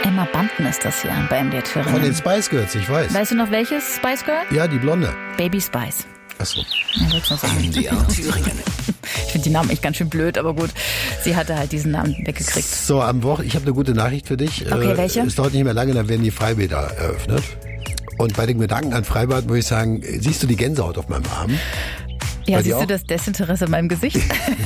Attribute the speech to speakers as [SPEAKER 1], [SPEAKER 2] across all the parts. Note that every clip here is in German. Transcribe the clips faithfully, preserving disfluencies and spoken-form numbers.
[SPEAKER 1] Emma Banten ist das hier bei M D R Thüringen.
[SPEAKER 2] Von den Spice Girls, ich weiß.
[SPEAKER 1] Weißt du noch welches Spice Girl?
[SPEAKER 2] Ja, die Blonde.
[SPEAKER 1] Baby Spice.
[SPEAKER 2] Achso.
[SPEAKER 3] M D R Thüringen.
[SPEAKER 1] Ich finde die Namen echt ganz schön blöd, aber gut. Sie hatte halt diesen Namen weggekriegt.
[SPEAKER 2] So, am Wochen, ich habe eine gute Nachricht für dich.
[SPEAKER 1] Okay, welche?
[SPEAKER 2] Es dauert nicht mehr lange, dann werden die Freibäder eröffnet. Und bei den Gedanken an Freibad muss ich sagen, siehst du die Gänsehaut auf meinem Arm?
[SPEAKER 1] Ja,
[SPEAKER 2] Bei dir
[SPEAKER 1] siehst du
[SPEAKER 2] auch?
[SPEAKER 1] das Desinteresse in meinem Gesicht?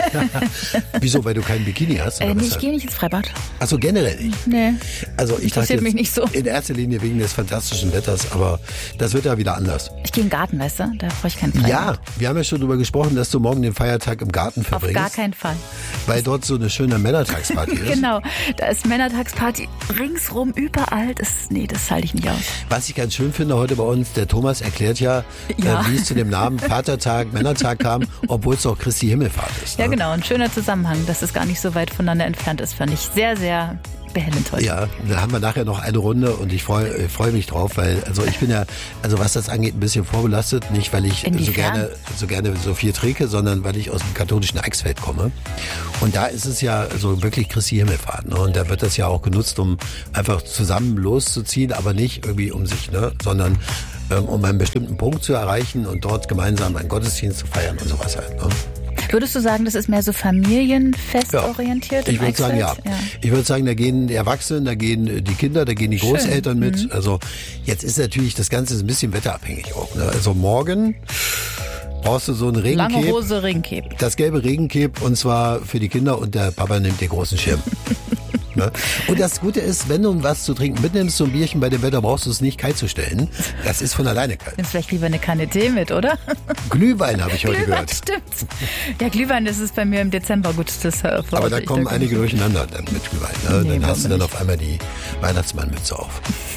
[SPEAKER 2] Wieso, weil du keinen Bikini hast?
[SPEAKER 1] äh,
[SPEAKER 2] Oder
[SPEAKER 1] nee,
[SPEAKER 2] was
[SPEAKER 1] ich
[SPEAKER 2] halt?
[SPEAKER 1] gehe nicht ins Freibad.
[SPEAKER 2] Achso, generell nicht.
[SPEAKER 1] Nee.
[SPEAKER 2] Also ich dachte
[SPEAKER 1] Interessiert
[SPEAKER 2] jetzt
[SPEAKER 1] mich nicht so.
[SPEAKER 2] in erster Linie wegen des fantastischen Wetters, aber das wird ja wieder anders.
[SPEAKER 1] Ich gehe in den Garten, weißt du? Da brauche ich keinen Freibad.
[SPEAKER 2] Ja, wir haben ja schon darüber gesprochen, dass du morgen den Feiertag im Garten
[SPEAKER 1] Auf
[SPEAKER 2] verbringst.
[SPEAKER 1] gar keinen Fall.
[SPEAKER 2] Weil dort so eine schöne Männertagsparty ist.
[SPEAKER 1] Genau, da ist Männertagsparty ringsrum, überall. Das, nee, das halte ich nicht aus.
[SPEAKER 2] Was ich ganz schön finde heute bei uns, der Thomas erklärt ja,
[SPEAKER 1] Ja.
[SPEAKER 2] Äh, wie es zu dem Namen Vatertag, Männertag kam, obwohl es doch Christi Himmelfahrt ist. Ne?
[SPEAKER 1] Ja, genau, ein schöner Zusammenhang, dass es gar nicht so weit voneinander entfernt ist, fand ich sehr, sehr behellend heute.
[SPEAKER 2] Ja, da haben wir nachher noch eine Runde und ich freue äh, freu mich drauf, weil also ich bin ja, also was das angeht, ein bisschen vorbelastet, nicht weil ich so
[SPEAKER 1] Inwiefern?
[SPEAKER 2] gerne so gerne so viel trinke, sondern weil ich aus dem katholischen Eichsfeld komme. Und da ist es ja so wirklich Christi Himmelfahrt. Ne? Und da wird das ja auch genutzt, um einfach zusammen loszuziehen, aber nicht irgendwie um sich, ne, sondern ähm, um einen bestimmten Punkt zu erreichen und dort gemeinsam einen Gottesdienst zu feiern und sowas halt. Ne?
[SPEAKER 1] Würdest du sagen, das ist mehr so familienfestorientiert?
[SPEAKER 2] Ich
[SPEAKER 1] im
[SPEAKER 2] würde sagen, ja.
[SPEAKER 1] Eichsfeld? ja.
[SPEAKER 2] Ich würde sagen, da gehen die Erwachsenen, da gehen die Kinder, da gehen die Großeltern mit.
[SPEAKER 1] Mhm.
[SPEAKER 2] Also jetzt ist natürlich das Ganze ein bisschen wetterabhängig auch. Ne? Also morgen brauchst du so ein
[SPEAKER 1] Lange
[SPEAKER 2] Regencape,
[SPEAKER 1] Hose, Ringcape.
[SPEAKER 2] das gelbe Regencape und zwar für die Kinder und der Papa nimmt den großen Schirm. Ne? Und das Gute ist, wenn du was zu trinken mitnimmst, so ein Bierchen bei dem Wetter, brauchst du es nicht kalt zu stellen. Das ist von alleine kalt.
[SPEAKER 1] Nimmst vielleicht lieber eine Kanne Tee mit, oder?
[SPEAKER 2] Glühwein habe ich heute
[SPEAKER 1] Glühwein,
[SPEAKER 2] gehört.
[SPEAKER 1] stimmt. Ja, Glühwein, das ist bei mir im Dezember gut. Das äh,
[SPEAKER 2] Aber da
[SPEAKER 1] ich
[SPEAKER 2] kommen
[SPEAKER 1] da
[SPEAKER 2] einige durcheinander dann mit Glühwein. Ne?
[SPEAKER 1] Nee,
[SPEAKER 2] Dann hast du dann
[SPEAKER 1] warum
[SPEAKER 2] auf einmal die Weihnachtsmannmütze auf.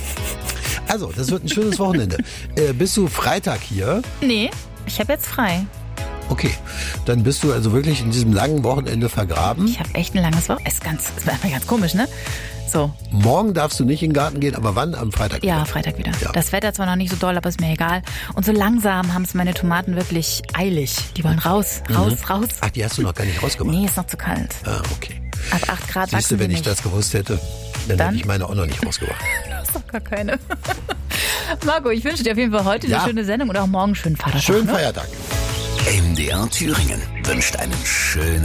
[SPEAKER 2] Also, das wird ein schönes Wochenende. Äh, bist du Freitag hier?
[SPEAKER 1] Nee, ich habe jetzt frei.
[SPEAKER 2] Okay, dann bist du also wirklich in diesem langen Wochenende vergraben.
[SPEAKER 1] Ich habe echt ein langes Wochenende. Ist ganz, ist einfach ganz komisch, ne? So,
[SPEAKER 2] Morgen darfst du nicht in den Garten gehen, aber wann? Am Freitag?
[SPEAKER 1] ja,
[SPEAKER 2] wieder?
[SPEAKER 1] Freitag wieder.
[SPEAKER 2] Ja.
[SPEAKER 1] Das Wetter zwar noch nicht so doll, aber ist mir egal. Und so langsam haben es meine Tomaten wirklich eilig. Die wollen raus, raus, raus.
[SPEAKER 2] Ach, die hast du noch gar nicht rausgemacht?
[SPEAKER 1] Nee, ist noch zu kalt.
[SPEAKER 2] Ah, okay.
[SPEAKER 1] Ab acht Grad
[SPEAKER 2] Siehst
[SPEAKER 1] wachsen
[SPEAKER 2] du, wenn
[SPEAKER 1] die
[SPEAKER 2] ich
[SPEAKER 1] nicht.
[SPEAKER 2] das gewusst hätte, dann,
[SPEAKER 1] Dann?
[SPEAKER 2] hätte ich meine auch noch nicht rausgebracht.
[SPEAKER 1] Du hast doch gar keine. Marco, ich wünsche dir auf jeden Fall heute
[SPEAKER 2] Ja.
[SPEAKER 1] eine schöne Sendung und auch morgen einen schönen Vatertag.
[SPEAKER 2] Schönen
[SPEAKER 1] ne?
[SPEAKER 2] Feiertag.
[SPEAKER 3] M D R Thüringen wünscht einen schönen